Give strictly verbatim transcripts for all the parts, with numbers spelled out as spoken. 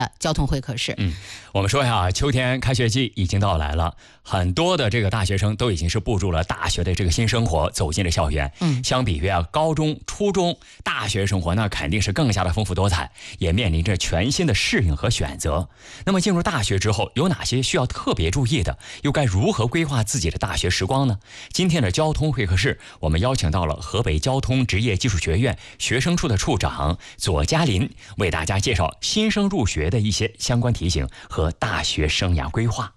呃交通会客室。 嗯，我们说呀，秋天开学季已经到来了，很多的这个大学生都已经是步入了大学的这个新生活，走进了校园。 嗯， 相比于啊高中、初中，大学生活那肯定是更加的丰富多彩，也面临着全新的适应和选择。那么进入大学之后，有哪些需要特别注意的？又该如何规划自己的大学时光呢？今天的交通会客室，我们邀请到了河北交通职业技术学院学生处的处长左嘉林，为大家介绍新生入学的一些相关提醒和大学生涯规划。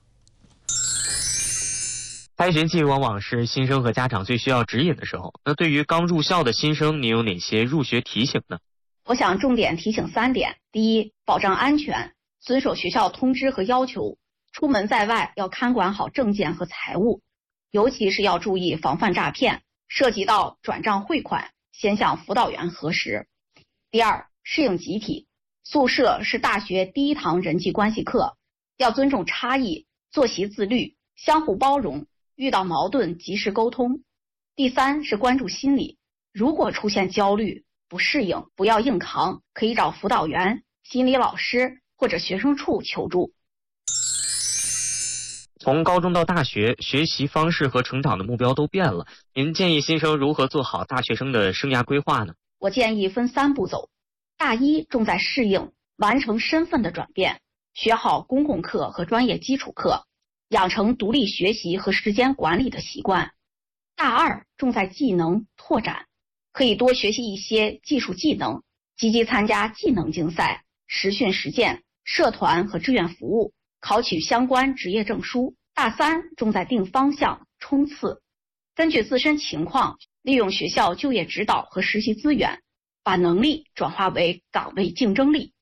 开学季往往是新生和家长最需要指引的时候，那对于刚入校的新生，你有哪些入学提醒呢？ 我想重点提醒三点：第一，保障安全，遵守学校通知和要求，出门在外要看管好证件和财物，尤其是要注意防范诈骗，涉及到转账汇款，先向辅导员核实。第二，适应集体，宿舍是大学第一堂人际关系课，要尊重差异，作息自律，相互包容，遇到矛盾及时沟通。第三是关注心理，如果出现焦虑、不适应，不要硬扛，可以找辅导员、心理老师或者学生处求助。 从高中到大学，学习方式和成长的目标都变了，您建议新生如何做好大学生的生涯规划呢？ 我建议分三步走。大一重在适应，完成身份的转变，学好公共课和专业基础课，养成独立学习和时间管理的习惯。大二重在技能拓展，可以多学习一些技术技能，积极参加技能竞赛、实训实践、社团和志愿服务，考取相关职业证书。大三重在定方向、冲刺，根据自身情况，利用学校就业指导和实习资源，把能力转化为岗位竞争力。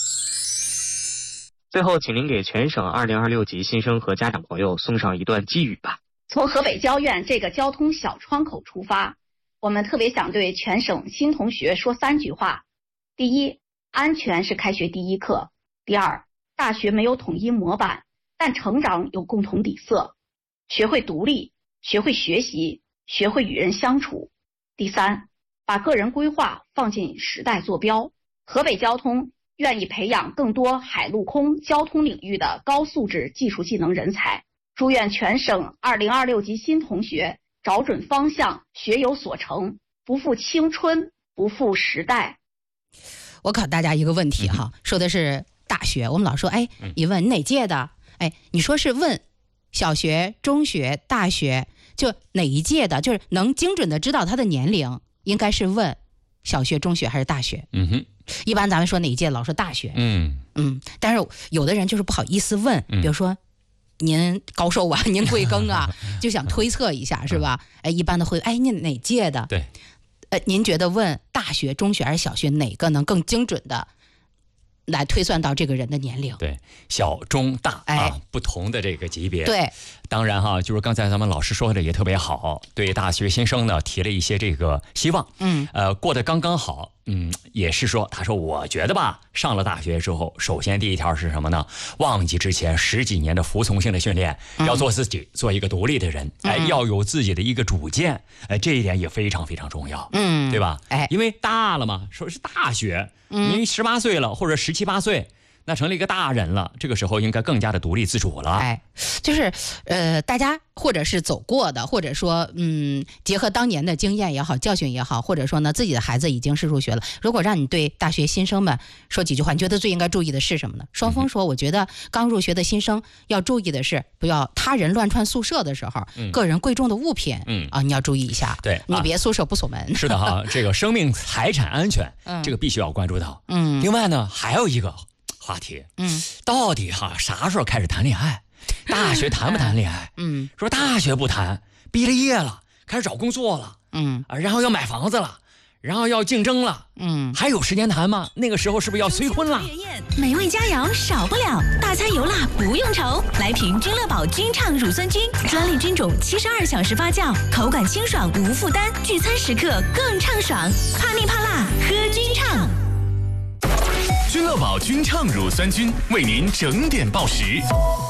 最后，请您给全省二零二六级新生和家长朋友送上一段寄语吧。 从河北交院这个交通小窗口出发，我们特别想对全省新同学说三句话：第一，安全是开学第一课；第二，大学没有统一模板，但成长有共同底色，学会独立，学会学习，学会与人相处；第三，把个人规划放进时代坐标。河北交通愿意培养更多海陆空交通领域的高素质技术技能人才。祝愿全省二零二六级新同学找准方向，学有所成，不负青春，不负时代。 我考大家一个问题哈，说的是大学，我们老说哎，你问你哪届的？哎，你说是问小学、中学、大学，就哪一届的，就是能精准的知道他的年龄，应该是问小学、中学还是大学？ 嗯哼， 一般咱们说哪一届，老说大学。 嗯嗯，但是有的人就是不好意思问，比如说您高寿啊，您贵庚啊，就想推测一下，是吧？哎，一般的会，哎，您哪届的？ 对， 呃，您觉得问大学、中学还是小学，哪个能更精准的来推算到这个人的年龄？ 对，小中大、 哎、 啊，不同的这个级别。 对， 当然哈，就是刚才咱们老师说的也特别好，对大学新生呢提了一些这个希望， 嗯， 呃，过得刚刚好，嗯，也是说，他说我觉得吧，上了大学之后，首先第一条是什么呢？忘记之前十几年的服从性的训练， 嗯、 要做自己，做一个独立的人，哎、 嗯， 要有自己的一个主见，哎，这一点也非常非常重要， 嗯， 对吧？ 哎， 因为大了嘛，说是大学，您十八岁了或者十七八岁。那成了一个大人了，这个时候应该更加的独立自主了。 哎，就是呃，大家或者是走过的，或者说嗯，结合当年的经验也好，教训也好，或者说呢，自己的孩子已经是入学了。如果让你对大学新生们说几句话，你觉得最应该注意的是什么呢？双峰说，我觉得刚入学的新生要注意的是，不要他人乱窜宿舍的时候，嗯、个人贵重的物品，嗯啊，你要注意一下。 对， 你别宿舍不锁门。 是的哈，这个生命财产安全， 嗯、 这个必须要关注到。 嗯， 另外呢，还有一个话题， 嗯， 到底哈啥时候开始谈恋爱？大学谈不谈恋爱？ 嗯， 说大学不谈，毕了业了，开始找工作了， 嗯啊，然后要买房子了，然后要竞争了， 嗯， 还有时间谈吗？那个时候是不是要催婚了？ 美味佳肴少不了，大餐油辣不用愁，来瓶君乐宝君畅乳酸菌，专利菌种，七十二小时发酵，口感清爽无负担，聚餐时刻更畅爽，怕腻怕辣喝君畅。 君乐宝君畅乳酸菌为您整点报时。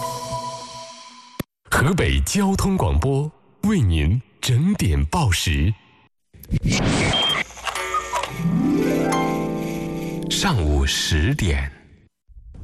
河北交通广播为您整点报时。上午十点。